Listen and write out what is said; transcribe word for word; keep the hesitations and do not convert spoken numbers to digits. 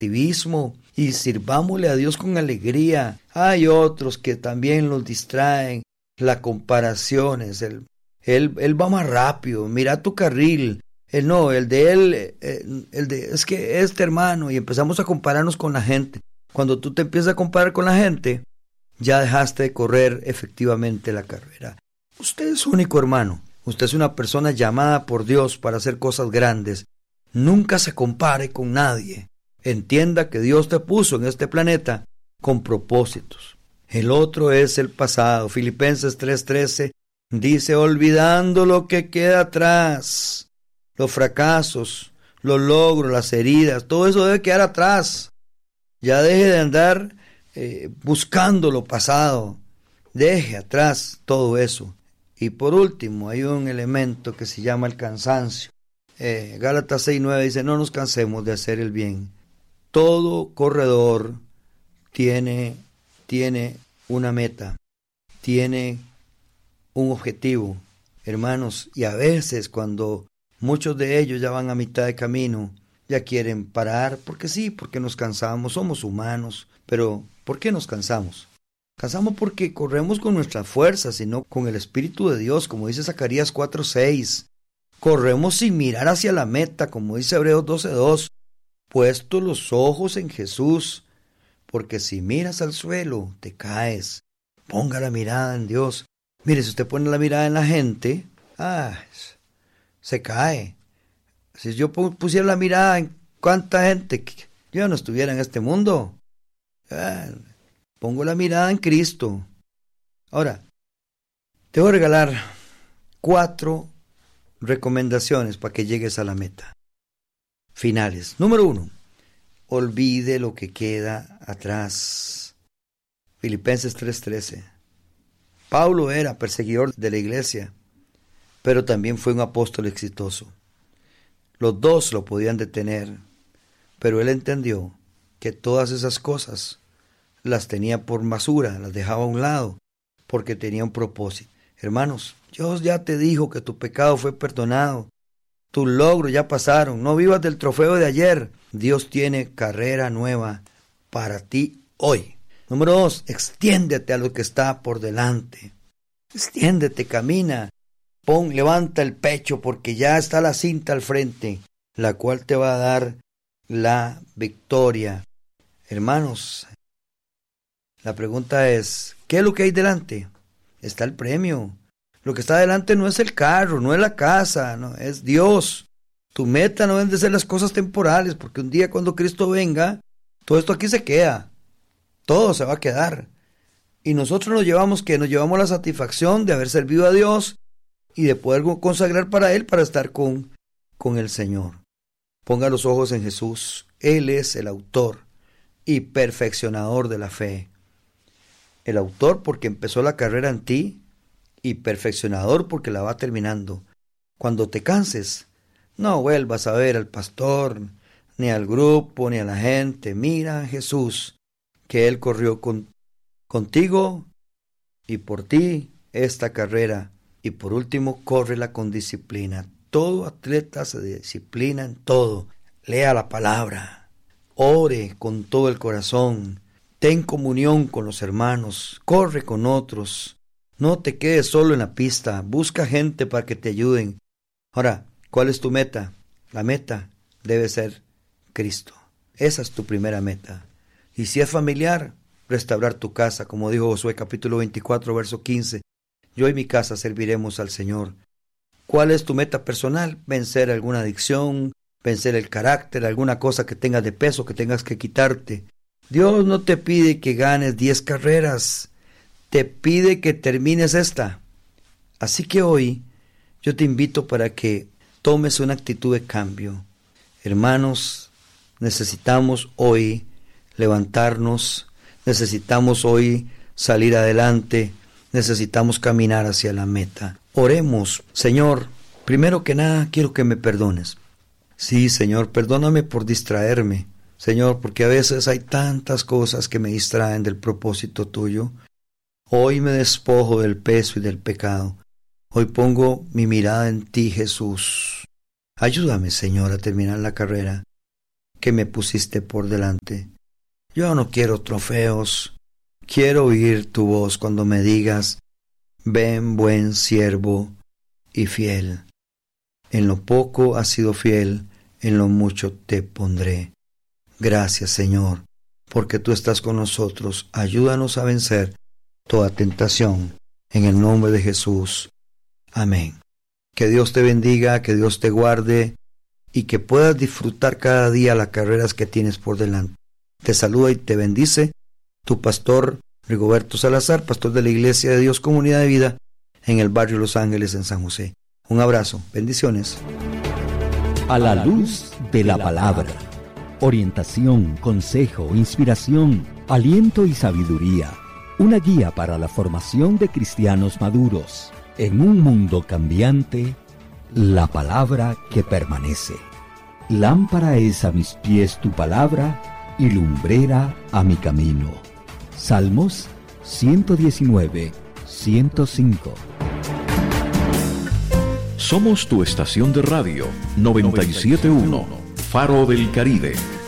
activismo y sirvámosle a Dios con alegría. Hay otros que también los distraen, las comparaciones, el, él, él va más rápido, mira tu carril, el no, el de él, el, el de, es que este hermano, y empezamos a compararnos con la gente. Cuando tú te empiezas a comparar con la gente, ya dejaste de correr efectivamente la carrera. Usted es único, hermano. Usted es una persona llamada por Dios para hacer cosas grandes. Nunca se compare con nadie. Entienda que Dios te puso en este planeta con propósitos. El otro es el pasado. Filipenses tres trece dice, olvidando lo que queda atrás, los fracasos, los logros, las heridas, todo eso debe quedar atrás. Ya deje de andar eh, buscando lo pasado. Deje atrás todo eso. Y por último, hay un elemento que se llama el cansancio. Eh, Gálatas seis nueve dice, no nos cansemos de hacer el bien. Todo corredor tiene, tiene una meta, tiene un objetivo, hermanos, y a veces cuando muchos de ellos ya van a mitad de camino, ya quieren parar, porque sí, porque nos cansamos, somos humanos, pero ¿por qué nos cansamos? Cansamos porque corremos con nuestras fuerzas y no con el Espíritu de Dios, como dice Zacarías cuatro seis. Corremos sin mirar hacia la meta, como dice Hebreos doce dos. Puesto los ojos en Jesús, porque si miras al suelo, te caes. Ponga la mirada en Dios. Mire, si usted pone la mirada en la gente, ah, se cae. Si yo pusiera la mirada en cuánta gente, yo no estuviera en este mundo. Ah, pongo la mirada en Cristo. Ahora, te voy a regalar cuatro recomendaciones para que llegues a la meta. Finales. Número uno, olvide lo que queda atrás. Filipenses tres trece. Pablo era perseguidor de la iglesia, pero también fue un apóstol exitoso. Los dos lo podían detener, pero él entendió que todas esas cosas las tenía por basura, las dejaba a un lado, porque tenía un propósito. Hermanos, Dios ya te dijo que tu pecado fue perdonado. Tus logros ya pasaron. No vivas del trofeo de ayer. Dios tiene carrera nueva para ti hoy. Número dos, extiéndete a lo que está por delante. Extiéndete, camina. Pon, levanta el pecho porque ya está la cinta al frente, la cual te va a dar la victoria. Hermanos, la pregunta es, ¿qué es lo que hay delante? Está el premio. Lo que está delante no es el carro, no es la casa, no, es Dios. Tu meta no deben de ser las cosas temporales, porque un día cuando Cristo venga, todo esto aquí se queda. Todo se va a quedar. Y nosotros nos llevamos, que nos llevamos la satisfacción de haber servido a Dios y de poder consagrar para Él, para estar con, con el Señor. Ponga los ojos en Jesús. Él es el autor y perfeccionador de la fe. El autor porque empezó la carrera en ti, y perfeccionador porque la va terminando. Cuando te canses, no vuelvas a ver al pastor, ni al grupo, ni a la gente. Mira a Jesús, que Él corrió con, contigo y por ti esta carrera. Y por último, córrela con disciplina. Todo atleta se disciplina en todo. Lea la palabra, ore con todo el corazón, ten comunión con los hermanos, corre con otros. No te quedes solo en la pista, busca gente para que te ayuden. Ahora, ¿cuál es tu meta? La meta debe ser Cristo. Esa es tu primera meta. Y si es familiar, restaurar tu casa, como dijo Josué capítulo veinticuatro, verso quince. Yo y mi casa serviremos al Señor. ¿Cuál es tu meta personal? Vencer alguna adicción, vencer el carácter, alguna cosa que tengas de peso, que tengas que quitarte. Dios no te pide que ganes diez carreras. Te pide que termines esta. Así que hoy yo te invito para que tomes una actitud de cambio. Hermanos, necesitamos hoy levantarnos, necesitamos hoy salir adelante, necesitamos caminar hacia la meta. Oremos. Señor, primero que nada quiero que me perdones. Sí, Señor, perdóname por distraerme. Señor, porque a veces hay tantas cosas que me distraen del propósito tuyo. Hoy me despojo del peso y del pecado. Hoy pongo mi mirada en ti, Jesús. Ayúdame, Señor, a terminar la carrera. que me pusiste por delante. Yo no quiero trofeos, quiero oír tu voz cuando me digas, ven buen siervo y fiel. En lo poco has sido fiel, en lo mucho te pondré. Gracias, Señor, porque tú estás con nosotros. Ayúdanos a vencer toda tentación. En el nombre de Jesús. Amén. Que Dios te bendiga, que Dios te guarde y que puedas disfrutar cada día las carreras que tienes por delante. Te saluda y te bendice tu pastor Rigoberto Salazar, pastor de la Iglesia de Dios Comunidad de Vida en el barrio Los Ángeles en San José. Un abrazo, bendiciones. A la luz de la palabra. Orientación, consejo, inspiración, aliento y sabiduría. Una guía para la formación de cristianos maduros. En un mundo cambiante, la palabra que permanece. Lámpara es a mis pies tu palabra y lumbrera a mi camino. Salmos ciento diecinueve, ciento cinco. Somos tu estación de radio noventa y siete punto uno, Faro del Caribe.